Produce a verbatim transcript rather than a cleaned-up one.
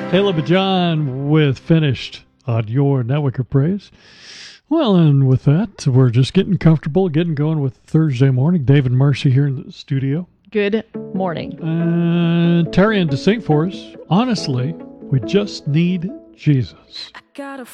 Caleb and John with Finished on your Network of Praise. Well, and with that, we're just getting comfortable, getting going with Thursday morning. Dave and Marcy here in the studio. Good morning. And Terry and to sing for us. Honestly, we just need Jesus. I got a